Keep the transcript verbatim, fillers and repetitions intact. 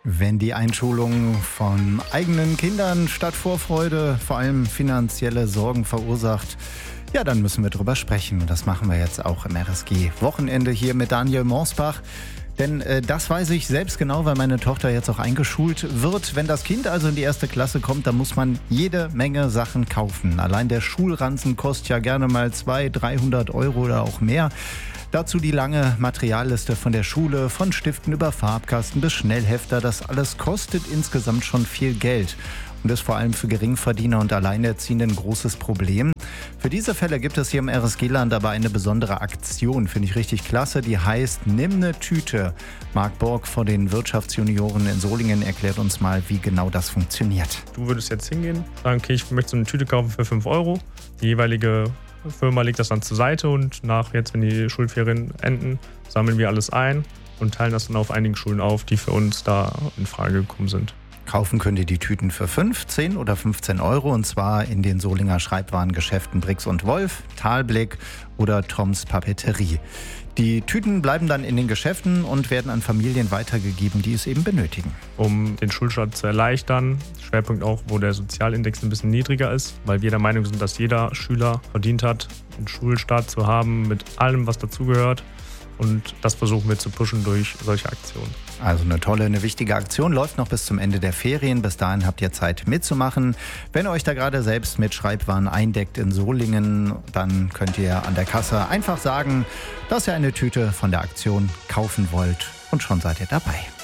Wenn die Einschulung von eigenen Kindern statt Vorfreude vor allem finanzielle Sorgen verursacht, ja, dann müssen wir drüber sprechen. Und das machen wir jetzt auch im R S G-Wochenende hier mit Daniel Morsbach. Denn äh, das weiß ich selbst genau, weil meine Tochter jetzt auch eingeschult wird. Wenn das Kind also in die erste Klasse kommt, dann muss man jede Menge Sachen kaufen. Allein der Schulranzen kostet ja gerne mal zweihundert, dreihundert Euro oder auch mehr. Dazu die lange Materialliste von der Schule, von Stiften über Farbkasten bis Schnellhefter. Das alles kostet insgesamt schon viel Geld und ist vor allem für Geringverdiener und Alleinerziehende ein großes Problem. Für diese Fälle gibt es hier im R S G-Land aber eine besondere Aktion, finde ich richtig klasse, die heißt Nimm ne Tüte. Marc Borg von den Wirtschaftsjunioren in Solingen erklärt uns mal, wie genau das funktioniert. Du würdest jetzt hingehen, sagen, okay, ich möchte so eine Tüte kaufen für fünf Euro. Die jeweilige Firma legt das dann zur Seite und nach jetzt, wenn die Schulferien enden, sammeln wir alles ein und teilen das dann auf einigen Schulen auf, die für uns da in Frage gekommen sind. Kaufen könnt ihr die Tüten für fünf, zehn oder fünfzehn Euro und zwar in den Solinger Schreibwarengeschäften Brix und Wolf, Talblick oder Toms Papeterie. Die Tüten bleiben dann in den Geschäften und werden an Familien weitergegeben, die es eben benötigen. Um den Schulstart zu erleichtern, Schwerpunkt auch, wo der Sozialindex ein bisschen niedriger ist, weil wir der Meinung sind, dass jeder Schüler verdient hat, einen Schulstart zu haben mit allem, was dazugehört. Und das versuchen wir zu pushen durch solche Aktionen. Also eine tolle, eine wichtige Aktion, läuft noch bis zum Ende der Ferien. Bis dahin habt ihr Zeit mitzumachen. Wenn ihr euch da gerade selbst mit Schreibwaren eindeckt in Solingen, dann könnt ihr an der Kasse einfach sagen, dass ihr eine Tüte von der Aktion kaufen wollt und schon seid ihr dabei.